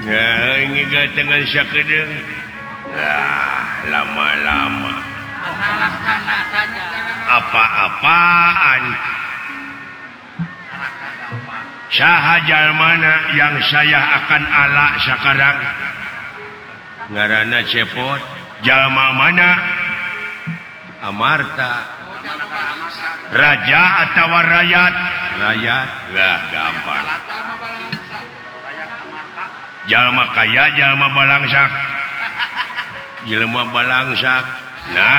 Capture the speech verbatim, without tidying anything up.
lama-lama apa-apaan Syahajal mana yang saya akan ala sekarang ngaranna cepot jalma mana Amarta raja atau rakyat rakyat nggak gampang jalma kaya jalma balangsak jelema balangsak nah